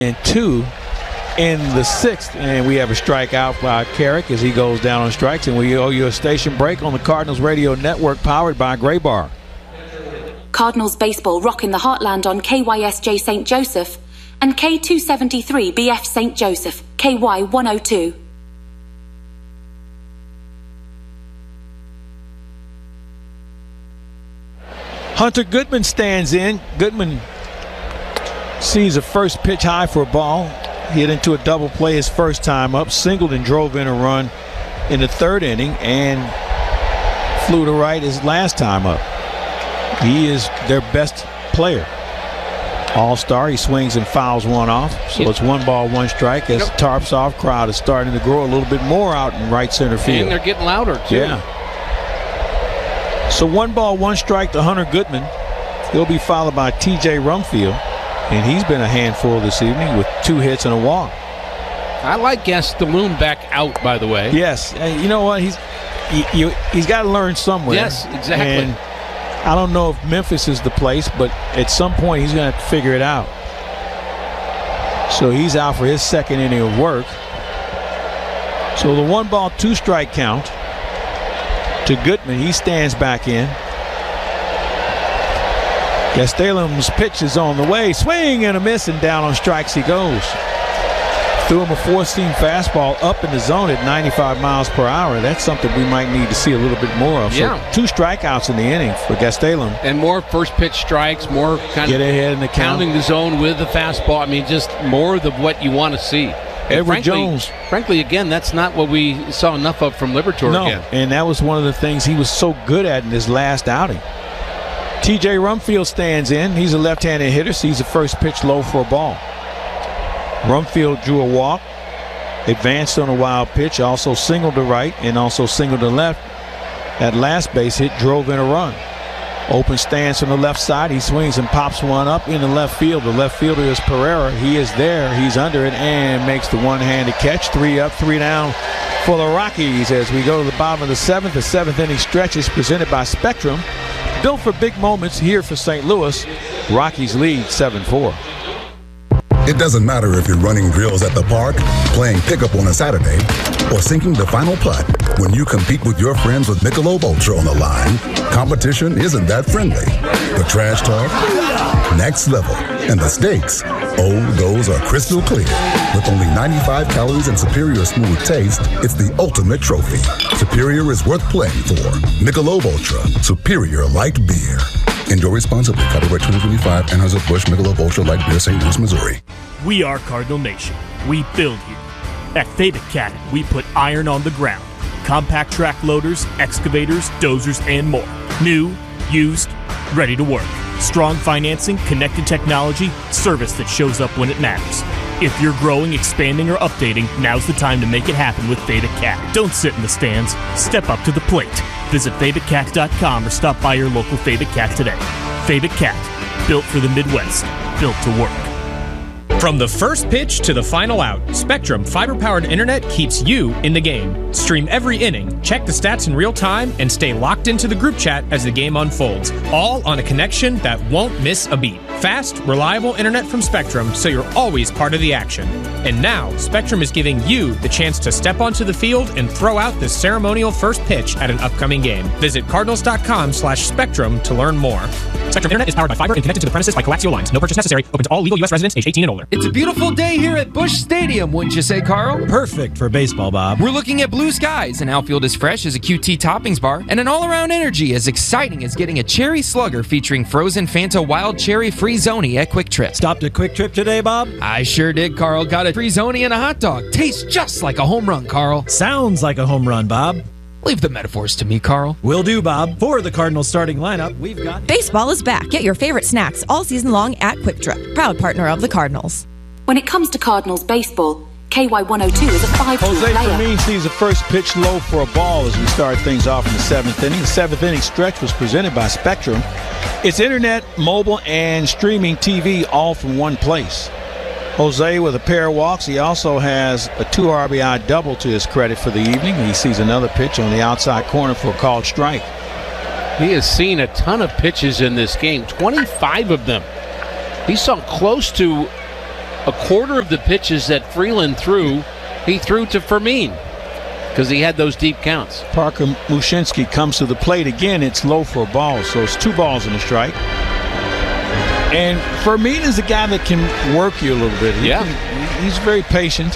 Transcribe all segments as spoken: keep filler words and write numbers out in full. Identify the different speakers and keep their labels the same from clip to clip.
Speaker 1: and two in the sixth, and we have a strikeout by Carrick as he goes down on strikes, and we owe you a station break on the Cardinals Radio Network powered by Gray Bar.
Speaker 2: Cardinals baseball rocking the heartland on K Y S J Saint Joseph and K two seventy-three B F Saint Joseph, K Y one oh two.
Speaker 1: Hunter Goodman stands in. Goodman sees a first pitch high for a ball. Hit into a double play his first time up. Singled and drove in a run in the third inning and flew to right his last time up. He is their best player. All-star. He swings and fouls one off. So it's one ball, one strike as the Tarps-Off crowd is starting to grow a little bit more out in right center field.
Speaker 3: And they're getting louder, too.
Speaker 1: Yeah. So one ball, one strike to Hunter Goodman. He'll be followed by T J Rumfield, and he's been a handful this evening with two hits and a walk.
Speaker 3: I like Gastelum back out, by the way.
Speaker 1: Yes. And you know what? He's he, he, he's got to learn somewhere.
Speaker 3: Yes, exactly.
Speaker 1: And I don't know if Memphis is the place, but at some point he's going to have to figure it out. So he's out for his second inning of work. So the one ball, two strike count to Goodman. He stands back in. Gastelum's pitch is on the way. Swing and a miss, and down on strikes he goes. Threw him a four-seam fastball up in the zone at ninety-five miles per hour. That's something we might need to see a little bit more of.
Speaker 3: Yeah.
Speaker 1: So two strikeouts in the inning for Gastelum.
Speaker 3: And more first pitch strikes, more kind
Speaker 1: Get
Speaker 3: of
Speaker 1: ahead in the count.
Speaker 3: pounding the zone with the fastball. I mean, just more of what you want to see.
Speaker 1: Edward
Speaker 3: frankly,
Speaker 1: Jones.
Speaker 3: Frankly, again, that's not what we saw enough of from Liberatore
Speaker 1: No,
Speaker 3: again.
Speaker 1: and that was one of the things he was so good at in his last outing. T J Rumfield stands in. He's a left-handed hitter. Sees the first pitch low for a ball. Rumfield drew a walk, advanced on a wild pitch, also singled to right and also singled to left. That last base hit drove in a run. Open stance on the left side. He swings and pops one up in the left field. The left fielder is Pereira. He is there. He's under it and makes the one-handed catch. Three up, three down for the Rockies as we go to the bottom of the seventh. The seventh inning stretch is presented by Spectrum. Built for big moments here for Saint Louis. Rockies lead seven four.
Speaker 4: It doesn't matter if you're running drills at the park, playing pickup on a Saturday, or sinking the final putt. When you compete with your friends with Michelob Ultra on the line, competition isn't that friendly. The trash talk, next level, and the stakes, oh, those are crystal clear. With only ninety-five calories and superior smooth taste, it's the ultimate trophy. Superior is worth playing for. Michelob Ultra, superior light beer. Enjoy responsibly. Copyright twenty twenty-five, Anheuser-Busch Michelob Ultra Light Beer, Saint Louis, Missouri.
Speaker 5: We are Cardinal Nation. We build here. At Fabic Cat, we put iron on the ground. Compact track loaders, excavators, dozers, and more. New, used, ready to work. Strong financing, connected technology, service that shows up when it matters. If you're growing, expanding, or updating, now's the time to make it happen with Fabic Cat. Don't sit in the stands. Step up to the plate. Visit Fabic Cat dot com or stop by your local Fabic Cat today. Fabic Cat, built for the Midwest, built to work.
Speaker 6: From the first pitch to the final out, Spectrum fiber-powered internet keeps you in the game. Stream every inning, check the stats in real time, and stay locked into the group chat as the game unfolds. All on a connection that won't miss a beat. Fast, reliable internet from Spectrum, so you're always part of the action. And now, Spectrum is giving you the chance to step onto the field and throw out the ceremonial first pitch at an upcoming game. Visit Cardinals dot com slash Spectrum to learn more. Spectrum Internet is powered by fiber and connected to the premises by coaxial lines. No purchase necessary. Open to all legal U S residents age eighteen and older.
Speaker 7: It's a beautiful day here at Busch Stadium, wouldn't you say, Carl?
Speaker 8: Perfect for baseball, Bob.
Speaker 7: We're looking at blue skies, an outfield as fresh as a Q T toppings bar, and an all-around energy as exciting as getting a cherry slugger featuring frozen Fanta Wild Cherry Free Zoni at Quick Trip.
Speaker 8: Stopped at Quick Trip today, Bob?
Speaker 7: I sure did, Carl. Got a free Zoni and a hot dog. Tastes just like a home run, Carl.
Speaker 8: Sounds like a home run, Bob.
Speaker 7: Leave the metaphors to me, Carl.
Speaker 8: Will do, Bob. For the Cardinals starting lineup, we've got...
Speaker 9: Baseball is back. Get your favorite snacks all season long at Quick Trip, proud partner of the Cardinals.
Speaker 2: When it comes to Cardinals baseball, K Y one oh two is a five-two
Speaker 1: Jose
Speaker 2: player.
Speaker 1: Fermin sees the first pitch low for a ball as we start things off in the seventh inning. The seventh inning stretch was presented by Spectrum. It's internet, mobile, and streaming T V all from one place. Jose with a pair of walks. He also has a two R B I double to his credit for the evening. He sees another pitch on the outside corner for a called strike.
Speaker 3: He has seen a ton of pitches in this game, twenty-five of them. He saw close to a quarter of the pitches that Freeland threw, he threw to Fermin because he had those deep counts.
Speaker 1: Parker Mushinski comes to the plate again. It's low for a ball, so it's two balls and a strike. And Fermin is a guy that can work you a little bit. He
Speaker 3: yeah.
Speaker 1: Can, he's very patient.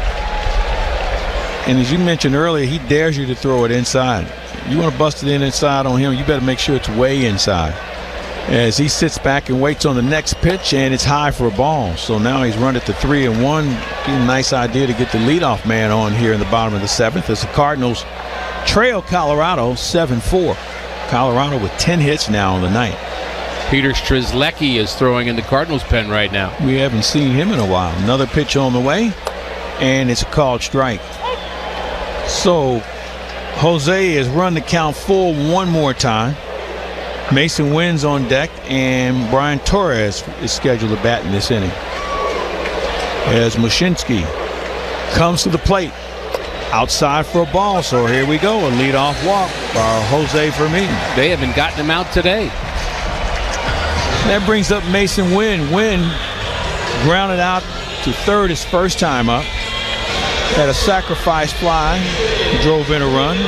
Speaker 1: And as you mentioned earlier, he dares you to throw it inside. You want to bust it in inside on him, you better make sure it's way inside. As he sits back and waits on the next pitch, and it's high for a ball. So now he's run it to three and one. A nice idea to get the leadoff man on here in the bottom of the seventh as the Cardinals trail Colorado seven four. Colorado with ten hits now on the night.
Speaker 3: Peter Strzelecki is throwing in the Cardinals pen right now.
Speaker 1: We haven't seen him in a while. Another pitch on the way, and it's a called strike. So Jose has run the count full one more time. Mason Wynn's on deck, and Brian Torres is scheduled to bat in this inning. As Mushinski comes to the plate, outside for a ball. So here we go, a leadoff walk by Jose Fermin.
Speaker 3: They haven't gotten him out today.
Speaker 1: That brings up Mason Wynn. Wynn grounded out to third his first time up. Had a sacrifice fly, drove in a run.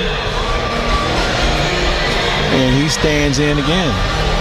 Speaker 1: And he stands in again.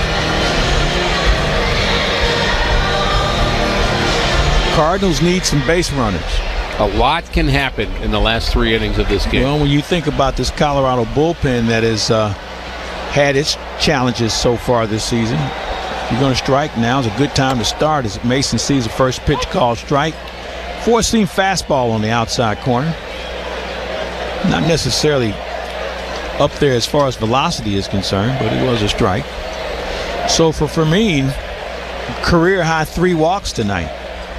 Speaker 1: Cardinals need some base runners.
Speaker 3: A lot can happen in the last three innings of this game.
Speaker 1: Well, when you think about this Colorado bullpen that has uh, had its challenges so far this season, if you're going to strike, now's a good time to start as Mason sees the first pitch called strike. Four-seam fastball on the outside corner. Not necessarily up there as far as velocity is concerned, but it was a strike. So for Fermin, career high three walks tonight.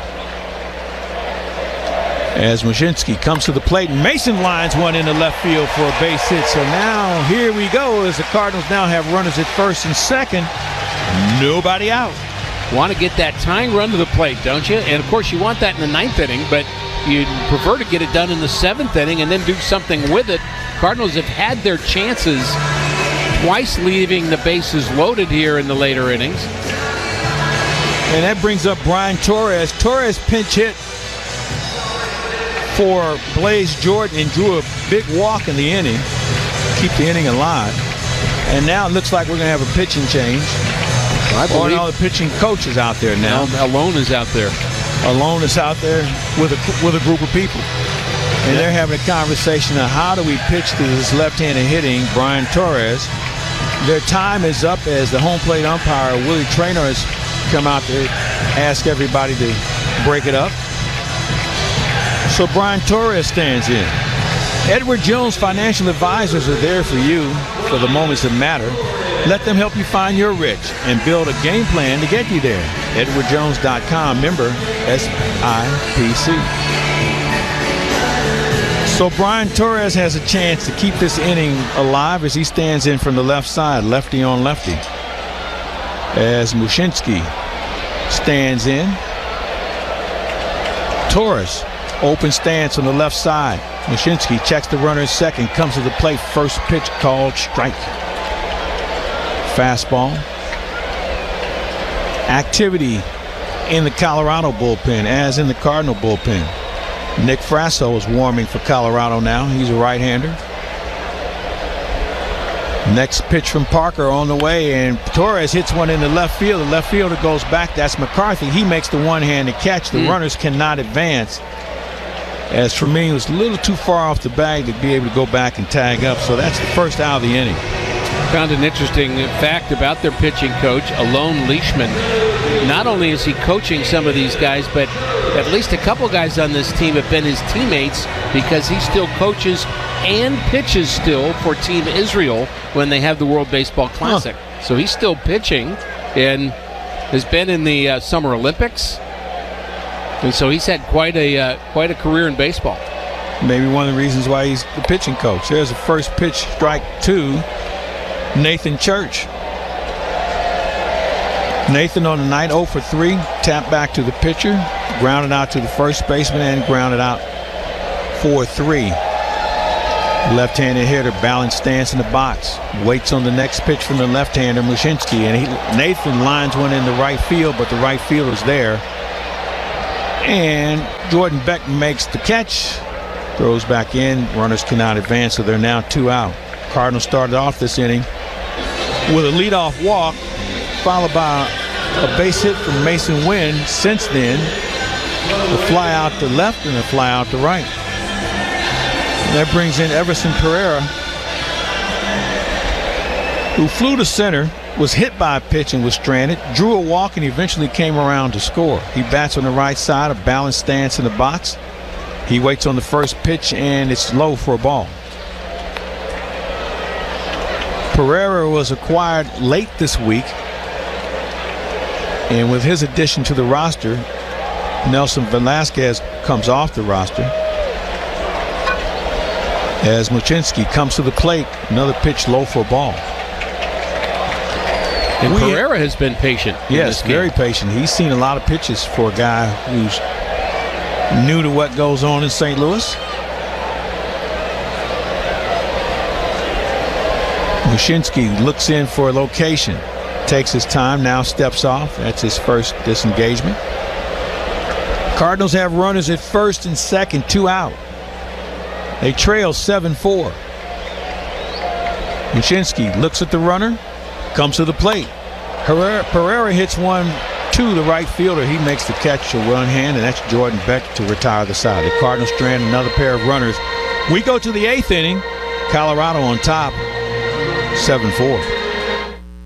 Speaker 1: As Mushinski comes to the plate, and Mason lines one into left field for a base hit. So now here we go as the Cardinals now have runners at first and second. Nobody out.
Speaker 3: Want to get that tying run to the plate, don't you? And of course you want that in the ninth inning, but you'd prefer to get it done in the seventh inning and then do something with it. Cardinals have had their chances twice, leaving the bases loaded here in the later innings.
Speaker 1: And that brings up Brian Torres. Torres pinch hit for Blaze Jordan and drew a big walk in the inning, keep the inning alive. And now it looks like we're going to have a pitching change.
Speaker 3: I believe
Speaker 1: all the pitching coaches out there now.
Speaker 3: Alone is out there.
Speaker 1: Alone is out there with a with a group of people, and yeah. They're having a conversation on how do we pitch to this left-handed hitting Brian Torres. Their time is up as the home plate umpire Willie Traynor has come out to ask everybody to break it up. So Brian Torres stands in. Edward Jones Financial Advisors are there for you for the moments that matter. Let them help you find your rich and build a game plan to get you there. Edward Jones dot com, member S I P C. So Brian Torres has a chance to keep this inning alive as he stands in from the left side, lefty on lefty. As Mushinski stands in. Torres, open stance on the left side. Mushinski checks the runner second, comes to the plate, first pitch called strike. Fastball. Activity in the Colorado bullpen as in the Cardinal bullpen. Nick Frasso is warming for Colorado now. He's a right-hander. Next pitch from Parker on the way, and Torres hits one in the left field. The left fielder goes back. That's McCarthy. He makes the one-handed catch. The mm. runners cannot advance. As Fermin was a little too far off the bag to be able to go back and tag up. So that's the first out of the inning.
Speaker 3: Found an interesting fact about their pitching coach, Alon Leishman. Not only is he coaching some of these guys, but at least a couple guys on this team have been his teammates because he still coaches and pitches still for Team Israel when they have the World Baseball Classic. Huh. So he's still pitching and has been in the uh, Summer Olympics. And so he's had quite a uh, quite a career in baseball.
Speaker 1: Maybe one of the reasons why he's the pitching coach. There's a first pitch, strike two. Nathan Church. Nathan on the night oh for three. Tapped back to the pitcher. Grounded out to the first baseman and grounded out for three. Left-handed hitter, balanced stance in the box. Waits on the next pitch from the left-hander, Mushinski. And he, Nathan lines one in the right field, but the right fielder's there. And Jordan Beck makes the catch. Throws back in. Runners cannot advance, so they're now two out. Cardinals started off this inning with a leadoff walk, followed by a base hit from Mason Wynn. Since then, a fly out to left and a fly out to right. That brings in Everson Pereira, who flew to center, was hit by a pitch and was stranded, drew a walk, and eventually came around to score. He bats on the right side, a balanced stance in the box. He waits on the first pitch, and it's low for a ball. Pereira was acquired late this week, and with his addition to the roster, Nelson Velasquez comes off the roster. As Muchinski comes to the plate, another pitch low for a ball.
Speaker 3: And
Speaker 1: we,
Speaker 3: Pereira has been patient.
Speaker 1: Yes, very patient. He's seen a lot of pitches for a guy who's new to what goes on in Saint Louis. Muchinski looks in for a location, takes his time, now steps off. That's his first disengagement. Cardinals have runners at first and second, two out. They trail seven four. Muchinski looks at the runner, comes to the plate. Pereira, Pereira hits one to the right fielder. He makes the catch to one hand, and that's Jordan Beck to retire the side. The Cardinals strand another pair of runners. We go to the eighth inning. Colorado on top, seven four.